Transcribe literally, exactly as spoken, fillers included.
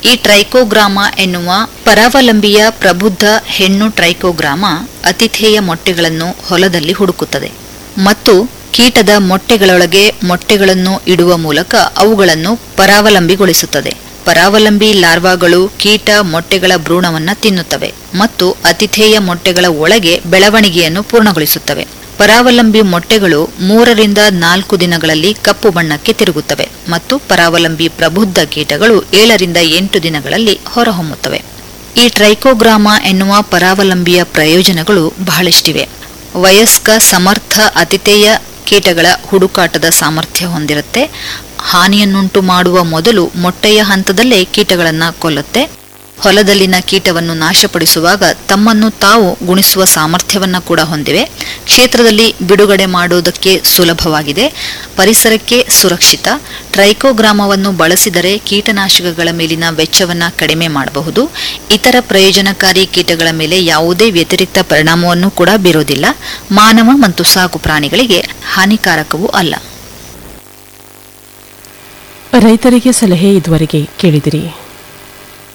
ಈ ಟ್ರೈಕೋಗ್ರಾಮ ಎನ್ನುವ ಪರಾವಲಂಬಿಯ ಪ್ರಬುದ್ಧ ಹೆಣ್ಣು ಟ್ರೈಕೋಗ್ರಾಮ ಅತಿಥೇಯ ಮೊಟ್ಟೆಗಳನ್ನು ಹೊಲದಲ್ಲಿ ಹುಡುಕುತ್ತದೆ ಮತ್ತು ಕೀಟದ ಮೊಟ್ಟೆಗಳೊಳಗೆ ಮೊಟ್ಟೆಗಳನ್ನು ಇಡುವ ಮೂಲಕ ಅವುಗಳನ್ನು ಪರಾವಲಂಬಿಗೊಳಿಸುತ್ತದೆ. ಪರಾವಲಂಬಿ ಲಾರ್ವಾಗಳು ಕೀಟ ಮೊಟ್ಟೆಗಳ ಭ್ರೂಣವನ್ನು ತಿನ್ನುತ್ತವೆ ಮತ್ತು ಅತಿಥೇಯ ಮೊಟ್ಟೆಗಳ ಒಳಗೆ ಬೆಳವಣಿಗೆಯನ್ನು ಪೂರ್ಣಗೊಳಿಸುತ್ತವೆ. ಪರಾವಲಂಬಿ ಮೊಟ್ಟೆಗಳು ಮೂರರಿಂದ ನಾಲ್ಕು ದಿನಗಳಲ್ಲಿ ಕಪ್ಪು ಬಣ್ಣಕ್ಕೆ ತಿರುಗುತ್ತವೆ ಮತ್ತು ಪರಾವಲಂಬಿ ಪ್ರಬುದ್ಧ ಕೀಟಗಳು ಏಳರಿಂದ ಎಂಟು ದಿನಗಳಲ್ಲಿ ಹೊರಹೊಮ್ಮುತ್ತವೆ. ಈ ಟ್ರೈಕೋಗ್ರಾಮ ಎನ್ನುವ ಪರಾವಲಂಬಿಯ ಪ್ರಯೋಜನಗಳು ಬಹಳಷ್ಟಿವೆ. ವಯಸ್ಕ ಸಮರ್ಥ ಅತಿಥೇಯ ಕೀಟಗಳ ಹುಡುಕಾಟದ ಸಾಮರ್ಥ್ಯ ಹೊಂದಿರುತ್ತೆ. ಹಾನಿಯನ್ನುಂಟು ಮಾಡುವ ಮೊದಲು ಮೊಟ್ಟೆಯ ಹಂತದಲ್ಲೇ ಕೀಟಗಳನ್ನು ಕೊಲ್ಲುತ್ತೆ. ಹೊಲದಲ್ಲಿನ ಕೀಟವನ್ನು ನಾಶಪಡಿಸುವಾಗ ತಮ್ಮನ್ನು ತಾವು ಗುಣಿಸುವ ಸಾಮರ್ಥ್ಯವನ್ನು ಕೂಡ ಹೊಂದಿವೆ. ಕ್ಷೇತ್ರದಲ್ಲಿ ಬಿಡುಗಡೆ ಮಾಡುವುದಕ್ಕೆ ಸುಲಭವಾಗಿದೆ. ಪರಿಸರಕ್ಕೆ ಸುರಕ್ಷಿತ. ಟ್ರೈಕೋಗ್ರಾಮವನ್ನು ಬಳಸಿದರೆ ಕೀಟನಾಶಕಗಳ ಮೇಲಿನ ವೆಚ್ಚವನ್ನು ಕಡಿಮೆ ಮಾಡಬಹುದು. ಇತರ ಪ್ರಯೋಜನಕಾರಿ ಕೀಟಗಳ ಮೇಲೆ ಯಾವುದೇ ವ್ಯತಿರಿಕ್ತ ಪರಿಣಾಮವನ್ನು ಕೂಡ ಬೀರೋದಿಲ್ಲ. ಮಾನವ ಮತ್ತು ಸಾಕು ಪ್ರಾಣಿಗಳಿಗೆ ಹಾನಿಕಾರಕವೂ ಅಲ್ಲ. ರೈತರಿಗೆ ಸಲಹೆ ಇದುವರೆಗೆ ಕೇಳಿದಿರಿ.